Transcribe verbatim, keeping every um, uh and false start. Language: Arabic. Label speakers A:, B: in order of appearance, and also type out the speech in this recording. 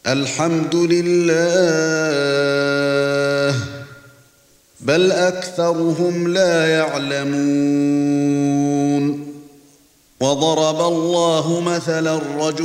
A: الحمد لله بل أكثرهم لا يعلمون. وضرب الله مثلا رجلا